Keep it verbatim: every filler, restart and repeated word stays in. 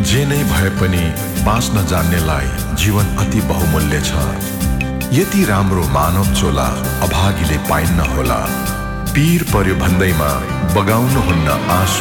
जे नै भए पनि बाँच्न जान्नेलाई जीवन अति बहुमूल्य छ। यति राम्रो मानव चोला अभागीले पाइन्न होला। पीर पर्यो भन्दैमा बगाउनुहुन्न आँसु।